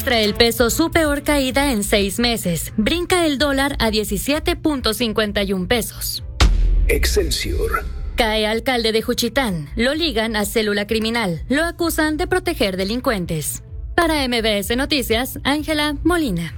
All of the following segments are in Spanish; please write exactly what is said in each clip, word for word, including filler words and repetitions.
Muestra el peso su peor caída en seis meses. Brinca el dólar a diecisiete punto cincuenta y uno pesos. Excelsior. Cae alcalde de Juchitán. Lo ligan a célula criminal. Lo acusan de proteger delincuentes. Para M B S Noticias, Ángela Molina.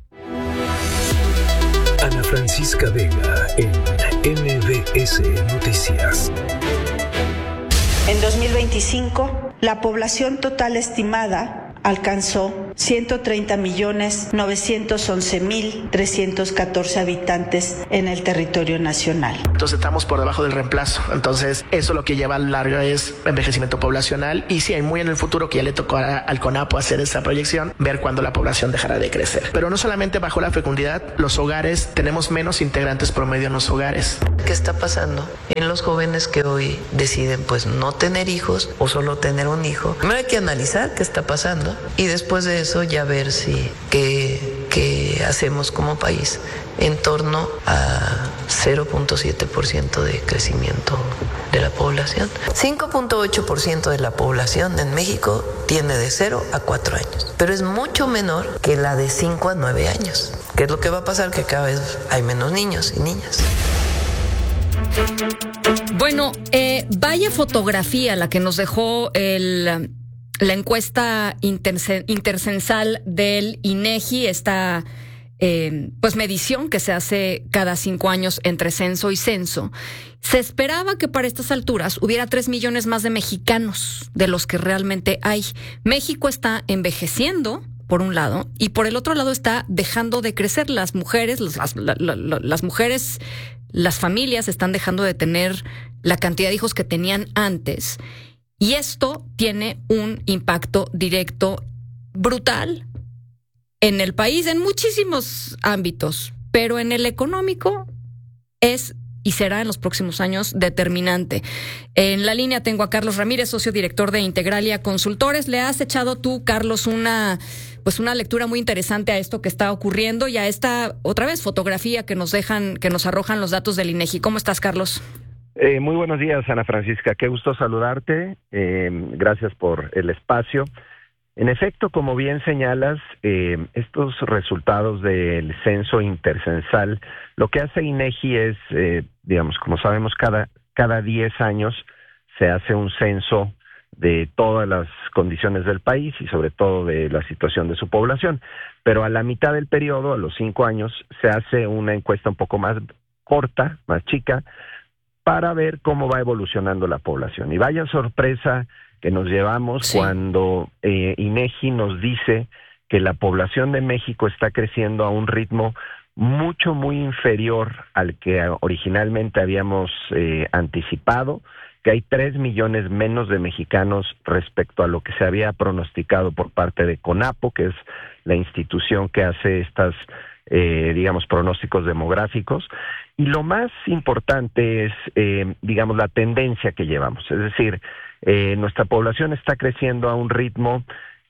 Ana Francisca Vega en M B S Noticias. En dos mil veinticinco, la población total estimada alcanzó ciento treinta millones novecientos once mil trescientos catorce habitantes en el territorio nacional. Entonces estamos por debajo del reemplazo. Entonces eso lo que lleva a largo es envejecimiento poblacional, y sí hay muy en el futuro que ya le tocó a, al CONAPO hacer esa proyección, ver cuándo la población dejará de crecer. Pero no solamente bajó la fecundidad, los hogares, tenemos menos integrantes promedio en los hogares. ¿Qué está pasando en los jóvenes que hoy deciden pues no tener hijos o solo tener un hijo? Primero hay que analizar qué está pasando y después de eso ya ver si qué, qué hacemos como país en torno a cero punto siete por ciento de crecimiento de la población. cinco punto ocho por ciento de la población en México tiene de cero a cuatro años, pero es mucho menor que la de cinco a nueve años. ¿Qué es lo que va a pasar? Que cada vez hay menos niños y niñas. Bueno, eh, vaya fotografía la que nos dejó el... la encuesta intercensal del INEGI, esta eh, pues medición que se hace cada cinco años entre censo y censo. Se esperaba que para estas alturas hubiera tres millones más de mexicanos de los que realmente hay. México está envejeciendo, por un lado, y por el otro lado está dejando de crecer. Las mujeres, las, las, las mujeres, las familias están dejando de tener la cantidad de hijos que tenían antes. Y esto tiene un impacto directo brutal en el país, en muchísimos ámbitos, pero en el económico es y será en los próximos años determinante. En la línea tengo a Carlos Ramírez, socio director de Integralia Consultores. Le has echado tú, Carlos, una pues una lectura muy interesante a esto que está ocurriendo y a esta otra vez fotografía que nos dejan, que nos arrojan los datos del INEGI. ¿Cómo estás, Carlos? Eh, muy buenos días, Ana Francisca. Qué gusto saludarte. Eh, gracias por el espacio. En efecto, como bien señalas, eh, estos resultados del censo intercensal, lo que hace INEGI es, eh, digamos, como sabemos, cada cada diez años se hace un censo de todas las condiciones del país y sobre todo de la situación de su población. Pero a la mitad del periodo, a los cinco años, se hace una encuesta un poco más corta, más chica, para ver cómo va evolucionando la población. Y vaya sorpresa que nos llevamos sí. cuando eh, INEGI nos dice que la población de México está creciendo a un ritmo mucho, muy inferior al que originalmente habíamos eh, anticipado, que hay tres millones menos de mexicanos respecto a lo que se había pronosticado por parte de CONAPO, que es la institución que hace estas Eh, digamos, pronósticos demográficos. Y lo más importante es, eh, digamos, la tendencia que llevamos. Es decir, eh, nuestra población está creciendo a un ritmo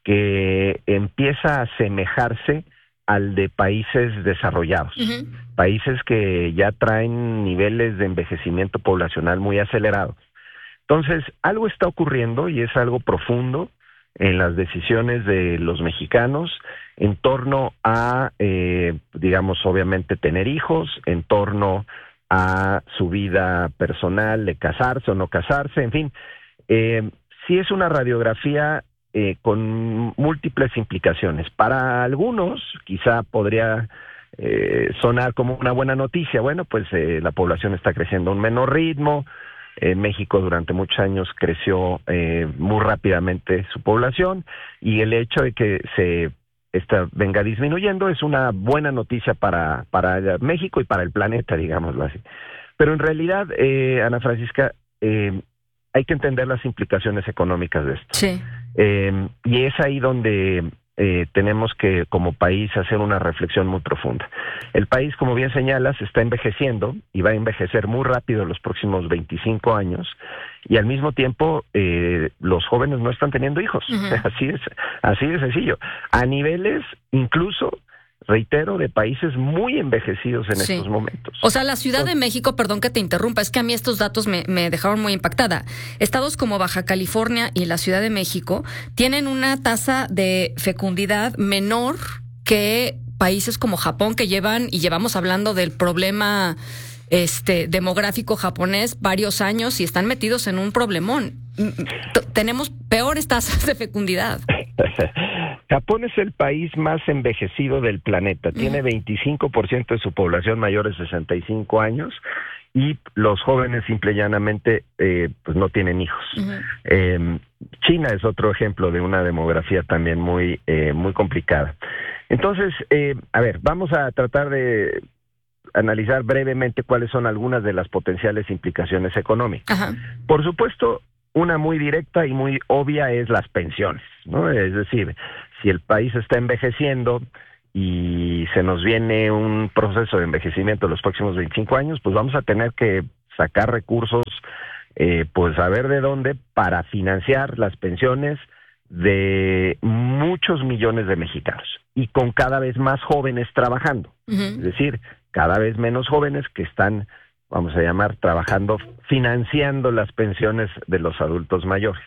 que empieza a asemejarse al de países desarrollados. Uh-huh. Países que ya traen niveles de envejecimiento poblacional muy acelerados. Entonces, algo está ocurriendo y es algo profundo en las decisiones de los mexicanos en torno a, eh, digamos, obviamente tener hijos, en torno a su vida personal, de casarse o no casarse, en fin. Eh, sí es una radiografía eh, con múltiples implicaciones. Para algunos quizá podría eh, sonar como una buena noticia. Bueno, pues eh, la población está creciendo a un menor ritmo. Eh, México durante muchos años creció eh, muy rápidamente su población y el hecho de que se esta venga disminuyendo es una buena noticia para para México y para el planeta, digámoslo así. Pero en realidad, eh, Ana Francisca, eh, hay que entender las implicaciones económicas de esto. Sí. Eh, y es ahí donde eh, tenemos que, como país, hacer una reflexión muy profunda. El país, como bien señalas, está envejeciendo y va a envejecer muy rápido en los próximos veinticinco años y al mismo tiempo eh, los jóvenes no están teniendo hijos. Uh-huh. Así es, así de sencillo. A niveles incluso reitero, de países muy envejecidos en sí. estos momentos. O sea, la Ciudad de México, perdón que te interrumpa, es que a mí estos datos me, me dejaron muy impactada. Estados como Baja California y la Ciudad de México tienen una tasa de fecundidad menor que países como Japón, que llevan, y llevamos hablando del problema este demográfico japonés varios años y están metidos en un problemón. T- tenemos peores tasas de fecundidad. Japón es el país más envejecido del planeta. Tiene veinticinco por ciento de su población mayor de sesenta y cinco años y los jóvenes simple y llanamente eh, pues no tienen hijos. Uh-huh. Eh, China es otro ejemplo de una demografía también muy, eh, muy complicada. Entonces, eh, a ver, vamos a tratar de analizar brevemente cuáles son algunas de las potenciales implicaciones económicas. Uh-huh. Por supuesto, una muy directa y muy obvia es las pensiones, ¿no? Es decir, si el país está envejeciendo y se nos viene un proceso de envejecimiento en los próximos veinticinco años, pues vamos a tener que sacar recursos, eh, pues a ver de dónde, para financiar las pensiones de muchos millones de mexicanos y con cada vez más jóvenes trabajando. Uh-huh. Es decir, cada vez menos jóvenes que están, vamos a llamar, trabajando, financiando las pensiones de los adultos mayores.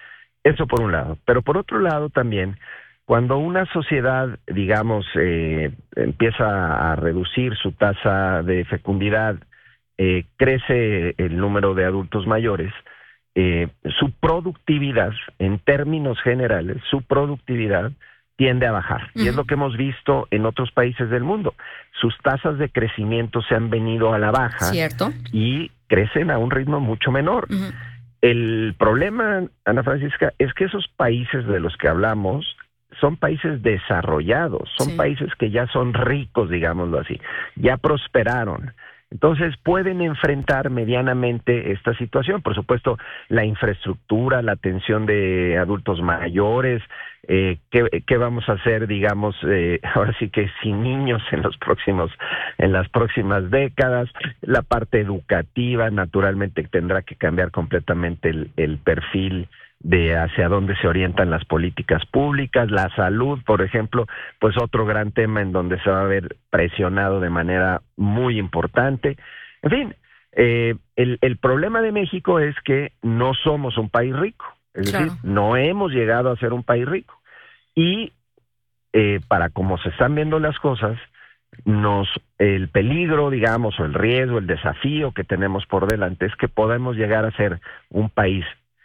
Eso por un lado. Pero por otro lado también, cuando una sociedad, digamos, eh, empieza a reducir su tasa de fecundidad, eh, crece el número de adultos mayores, eh, su productividad, en términos generales, su productividad tiende a bajar. Uh-huh. Y es lo que hemos visto en otros países del mundo. Sus tasas de crecimiento se han venido a la baja. ¿Cierto? Y crecen a un ritmo mucho menor. Uh-huh. El problema, Ana Francisca, es que esos países de los que hablamos son países desarrollados, son sí. países que ya son ricos, digámoslo así, ya prosperaron. Entonces pueden enfrentar medianamente esta situación. Por supuesto, la infraestructura, la atención de adultos mayores, eh, ¿qué, qué vamos a hacer, digamos, eh, ahora sí que sin niños en los próximos, en las próximas décadas? La parte educativa, naturalmente, tendrá que cambiar completamente el, el perfil de hacia dónde se orientan las políticas públicas. La salud, por ejemplo, pues otro gran tema en donde se va a ver presionado de manera muy importante. En fin, eh, el, el problema de México es que no somos un país rico, es claro. decir, no hemos llegado a ser un país rico. Y eh, para cómo se están viendo las cosas, nos el peligro, digamos, o el riesgo, el desafío que tenemos por delante es que podemos llegar a ser un país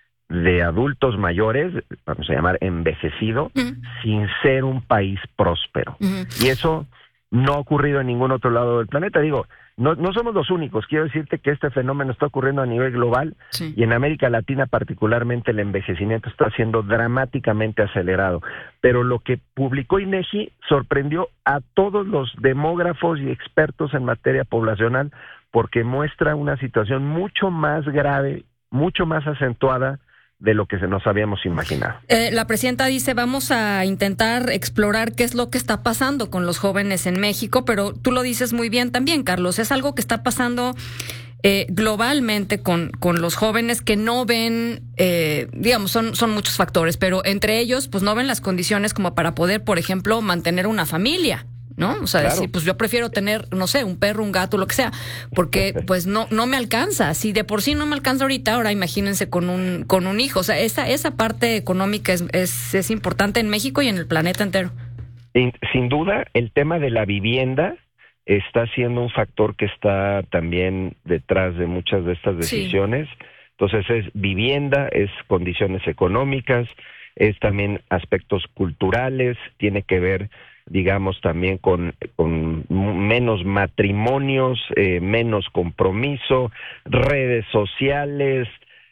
de adultos mayores, vamos a llamar envejecido, uh-huh. sin ser un país próspero. Uh-huh. Y eso no ha ocurrido en ningún otro lado del planeta. Digo, no, no somos los únicos. Quiero decirte que este fenómeno está ocurriendo a nivel global sí. y en América Latina particularmente el envejecimiento está siendo dramáticamente acelerado. Pero lo que publicó INEGI sorprendió a todos los demógrafos y expertos en materia poblacional porque muestra una situación mucho más grave, mucho más acentuada de lo que se nos habíamos imaginado. Eh, la presidenta dice, vamos a intentar explorar qué es lo que está pasando con los jóvenes en México, pero tú lo dices muy bien también, Carlos, es algo que está pasando eh, globalmente con, con los jóvenes que no ven, eh, digamos, son, son muchos factores, pero entre ellos, pues no ven las condiciones como para poder, por ejemplo, mantener una familia, ¿no? O sea, claro. decir, pues yo prefiero tener, no sé, un perro, un gato, lo que sea, porque pues no no me alcanza. Si de por sí no me alcanza ahorita, ahora imagínense con un con un hijo. O sea, esa esa parte económica es es, es importante en México y en el planeta entero. Sin, sin duda, el tema de la vivienda está siendo un factor que está también detrás de muchas de estas decisiones. Sí. Entonces es vivienda, es condiciones económicas, es también aspectos culturales, tiene que ver, digamos, también con, con menos matrimonios, eh, menos compromiso, redes sociales,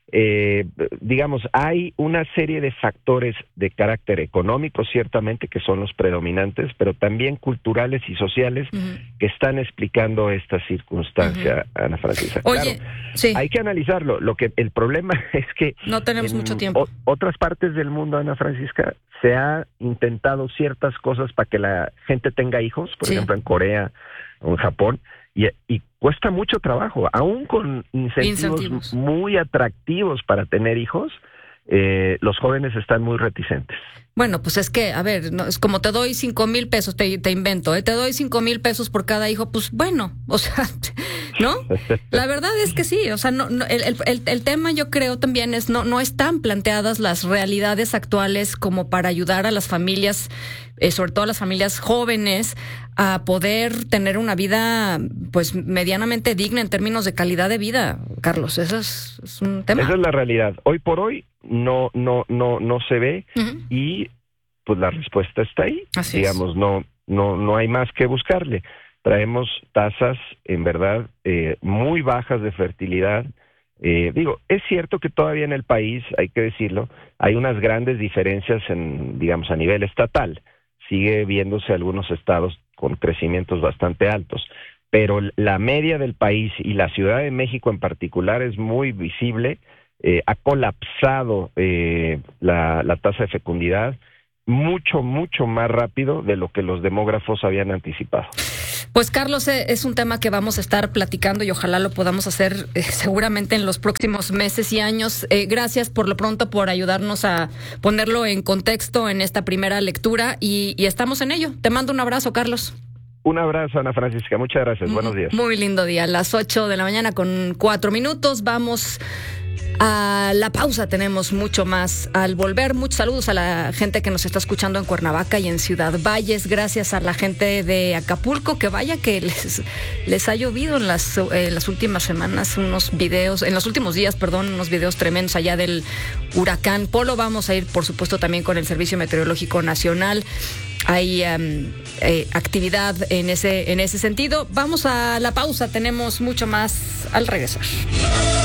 eh, digamos, hay una serie de factores de carácter económico, ciertamente, que son los predominantes, pero también culturales y sociales uh-huh. que están explicando esta circunstancia, uh-huh. Ana Francisca. Oye, claro, sí. hay que analizarlo. Lo que el problema es que no tenemos en mucho tiempo. O, otras partes del mundo, Ana Francisca, se ha intentado ciertas cosas para que la gente tenga hijos, por sí. ejemplo, en Corea o en Japón, y, y cuesta mucho trabajo, aún con incentivos, incentivos muy atractivos para tener hijos, eh, los jóvenes están muy reticentes. Bueno, pues es que, a ver, no, es como te doy cinco mil pesos, te, te invento, ¿eh? Te doy cinco mil pesos por cada hijo, pues bueno, o sea, ¿no? La verdad es que sí, o sea, no, no el, el, el tema yo creo también es, no, no están planteadas las realidades actuales como para ayudar a las familias, eh, sobre todo a las familias jóvenes, a poder tener una vida, pues, medianamente digna en términos de calidad de vida, Carlos. Eso es, es un tema. Esa es la realidad. Hoy por hoy no, no, no, no se ve Uh-huh. y pues la respuesta está ahí. Así Digamos, es. no, no, no hay más que buscarle. Traemos tasas, en verdad, eh, muy bajas de fertilidad. Eh, digo, es cierto que todavía en el país, hay que decirlo, hay unas grandes diferencias en, digamos, a nivel estatal. Sigue viéndose algunos estados con crecimientos bastante altos, pero la media del país y la Ciudad de México en particular es muy visible. Eh, ha colapsado eh, la, la tasa de fecundidad mucho, mucho más rápido de lo que los demógrafos habían anticipado. Pues Carlos, eh, es un tema que vamos a estar platicando y ojalá lo podamos hacer eh, seguramente en los próximos meses y años. Eh, gracias por lo pronto por ayudarnos a ponerlo en contexto en esta primera lectura y, y estamos en ello. Te mando un abrazo, Carlos. Un abrazo, Ana Francisca. Muchas gracias. Buenos días. Muy lindo día. A las ocho de la mañana con cuatro minutos. Vamos a la pausa. Tenemos mucho más al volver. Muchos saludos a la gente que nos está escuchando en Cuernavaca y en Ciudad Valles. Gracias a la gente de Acapulco, que vaya que les, les ha llovido en las, eh, las últimas semanas unos videos, en los últimos días, perdón, unos videos tremendos allá del huracán Polo. Vamos a ir, por supuesto, también con el Servicio Meteorológico Nacional. Hay um, eh, actividad en ese, en ese sentido. Vamos a la pausa. Tenemos mucho más al regresar.